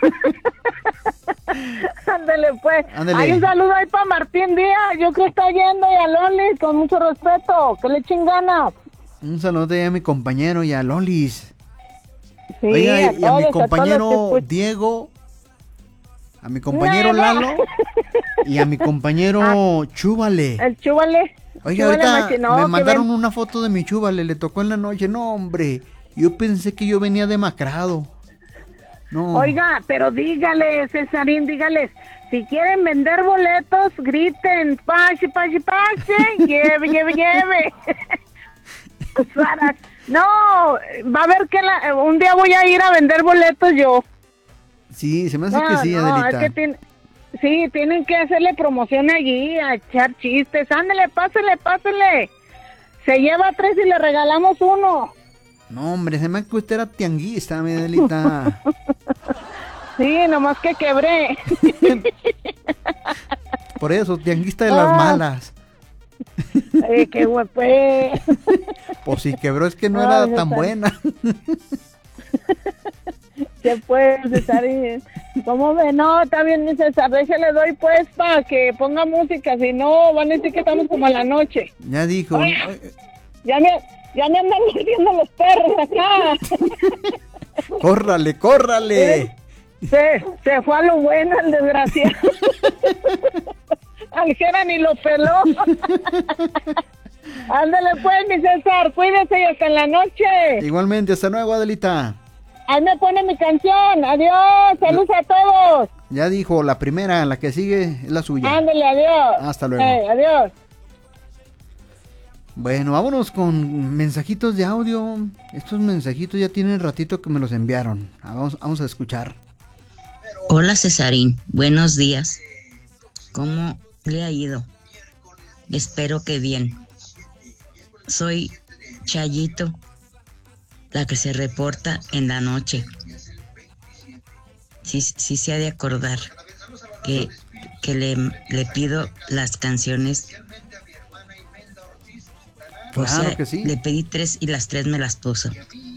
Ándale, pues. Ándale. Hay un saludo ahí para Martín Díaz. Yo creo que está yendo y a Lolis, con mucho respeto. Que le echen ganas. Un saludo a mi compañero y a Lolis. Sí, Oiga, y a mi todos los compañero que Diego, a mi compañero Nada. Lalo y a mi compañero Chúbale. El Chúbale. Oiga, Chúbale ahorita machinó, me que mandaron ven. una foto de mi Chúbale, le tocó en la noche. No, hombre, yo pensé que yo venía demacrado. No. Oiga, pero dígales, Cesarín, dígales, si quieren vender boletos, griten, pase, pase, pase, lleve, lleve, lleve. Sara, no, va a ver que un día voy a ir a vender boletos yo. Sí, se me hace que sí, Adelita. Es que sí, tienen que hacerle promoción allí, a echar chistes. Ándale, pásele, pásele. Se lleva 3 y le regalamos 1. No, hombre, se me hace que usted era tianguista, mi Adelita. Sí, nomás que quebré. Por eso, tianguista de las malas. Qué guapé. Pues si quebró es que no era tan buena. Se puede, César. ¿Cómo ve? No, está bien, mi César. Déjale doy pues para que ponga música. Si no, van a decir que estamos como a la noche. Ya dijo. Oye, ya me andan mordiendo los perros acá. Córrale, córrale. Se fue a lo bueno el desgraciado. Aljera ni lo peló. Ándale pues, mi César, cuídese y hasta en la noche. Igualmente, hasta luego, Adelita. Ahí me pone mi canción. Adiós, saludos a todos. Ya dijo, la primera, la que sigue es la suya. Ándale, adiós. Hasta luego. Adiós. Bueno, vámonos con mensajitos de audio. Estos mensajitos ya tienen ratito que me los enviaron. Vamos a escuchar. Hola Cesarín, buenos días. ¿Cómo le ha ido? Espero que bien. Soy Chayito, la que se reporta en la noche. Sí se ha de acordar que le pido las canciones. Claro que sí. Le pedí 3 y las 3 me las puso.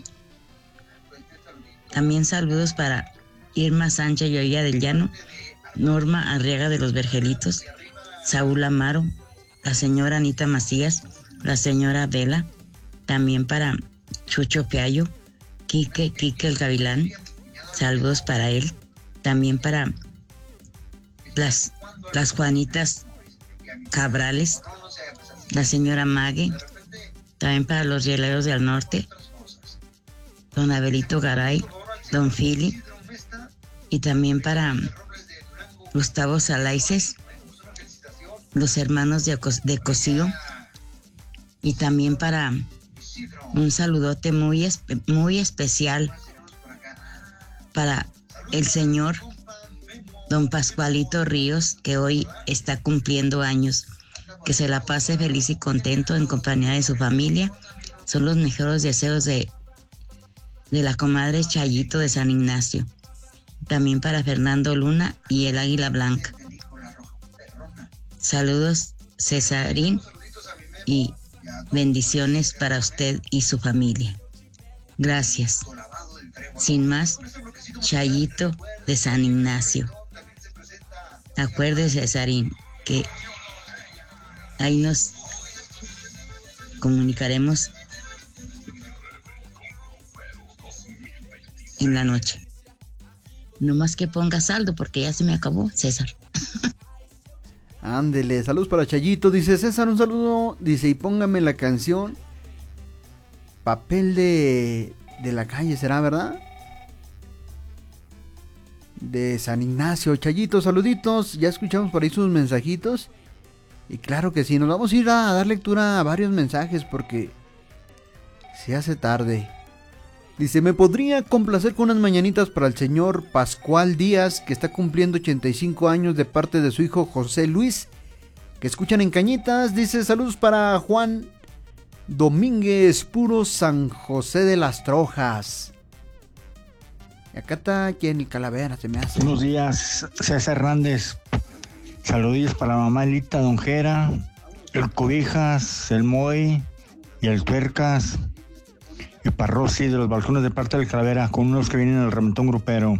También saludos para Irma Sánchez Yoya del Llano, Norma Arriaga de los Vergelitos, Saúl Amaro, la señora Anita Macías, la señora Vela, también para Chucho Piallo, Quique el Gavilán, saludos para él, también para las Juanitas Cabrales, la señora Mague, también para los Hieleros del Norte, don Abelito Garay, don Fili, y también para Gustavo Salaices, los hermanos de Cosío, y también para un saludote muy especial para el señor don Pascualito Ríos, que hoy está cumpliendo años. Que se la pase feliz y contento en compañía de su familia. Son los mejores deseos de la comadre Chayito de San Ignacio. También para Fernando Luna y el Águila Blanca. Saludos, Cesarín, y bendiciones para usted y su familia. Gracias. Sin más, Chayito de San Ignacio. Acuérdese, Cesarín, que ahí nos comunicaremos en la noche. No más que ponga saldo porque ya se me acabó, César. Ándele, saludos para Chayito. Dice César, un saludo. Dice, y póngame la canción Papel de la calle, ¿será verdad? De San Ignacio. Chayito, saluditos. Ya escuchamos por ahí sus mensajitos. Y claro que sí, nos vamos a ir a dar lectura a varios mensajes porque se hace tarde. Dice, ¿me podría complacer con unas mañanitas para el señor Pascual Díaz, que está cumpliendo 85 años de parte de su hijo José Luis, que escuchan en Cañitas? Dice, saludos para Juan Domínguez, puro San José de las Trojas. Y acá está aquí en el Calavera, se me hace. Buenos días, César Hernández. Saludillos para la mamá Elita, Don Jera, el Cobijas, el Moy y el Tuercas, y para Rosy de los balcones de parte del Calavera, con unos que vienen al Reventón Grupero.